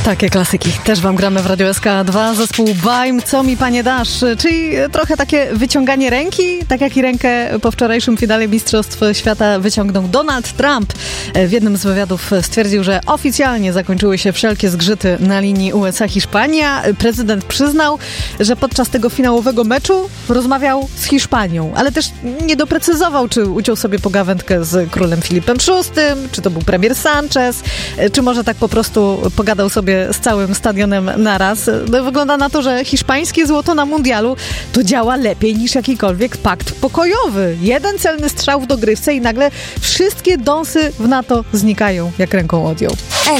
Takie klasyki też wam gramy w Radio SK2. Zespół Bajm, co mi panie dasz? Czyli trochę takie wyciąganie ręki, tak jak i rękę po wczorajszym finale Mistrzostw Świata wyciągnął Donald Trump. W jednym z wywiadów stwierdził, że oficjalnie zakończyły się wszelkie zgrzyty na linii USA-Hiszpania. Prezydent przyznał, że podczas tego finałowego meczu rozmawiał z Hiszpanią, ale też nie doprecyzował, czy uciął sobie pogawędkę z królem Filipem VI, czy to był premier Sanchez, czy może tak po prostu pogadał sobie z całym stadionem naraz. No, wygląda na to, że hiszpańskie złoto na mundialu to działa lepiej niż jakikolwiek pakt pokojowy. Jeden celny strzał w dogrywce i nagle wszystkie dąsy w NATO znikają jak ręką odjął.